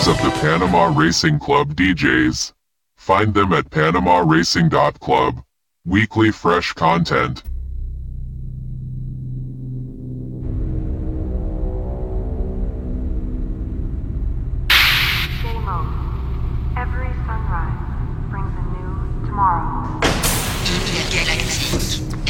members of the Panama Racing Club DJs. Find them at panamaracing.club. Weekly fresh content.